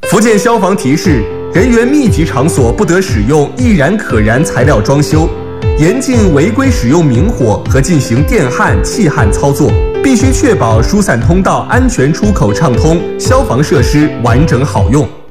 福建消防提示：人员密集场所不得使用易燃可燃材料装修，严禁违规使用明火和进行电焊、气焊操作，必须确保疏散通道安全出口畅通，消防设施完整好用。